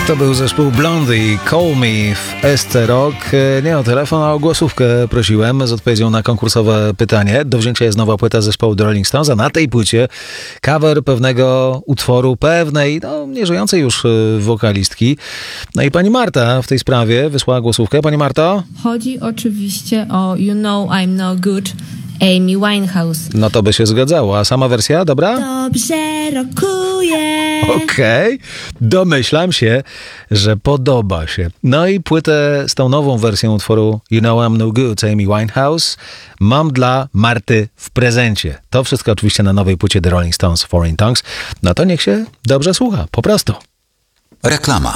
To był zespół Blondie, Call Me w SC Rock. Nie o telefon, a o głosówkę prosiłem z odpowiedzią na konkursowe pytanie. Do wzięcia jest nowa płyta zespołu The Rolling Stones, a na tej płycie cover pewnego utworu pewnej, nieżyjącej już wokalistki. No i pani Marta w tej sprawie wysłała głosówkę. Pani Marto? Chodzi oczywiście o You Know I'm No Good, Amy Winehouse. No to by się zgadzało. A sama wersja, dobra? Dobrze rokuje. Okej. Domyślam się, że podoba się. No i płytę z tą nową wersją utworu You Know I'm No Good, Amy Winehouse mam dla Marty w prezencie. To wszystko oczywiście na nowej płycie The Rolling Stones Foreign Tongues. No to niech się dobrze słucha, po prostu. Reklama.